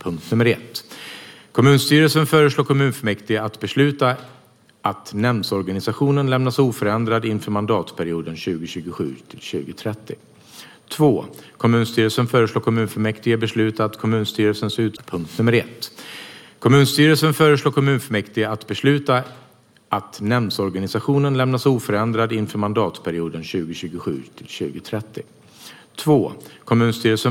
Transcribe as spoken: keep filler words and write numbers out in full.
Punkt nummer ett. Kommunstyrelsen föreslår kommunfullmäktige att besluta att nämndsorganisationen lämnas oförändrad inför mandatperioden tjugo tjugosju till tjugo trettio. två. Kommunstyrelsen föreslår kommunfullmäktige besluta att kommunstyrelsens ut... Punkt nummer ett. Kommunstyrelsen föreslår kommunfullmäktige att besluta att nämndsorganisationen lämnas oförändrad inför mandatperioden tjugo tjugosju till tjugo trettio. två. Kommunstyrelsen